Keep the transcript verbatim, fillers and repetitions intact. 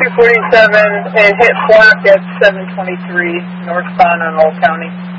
two forty-seven, it hit black at seven twenty-three northbound on Old County.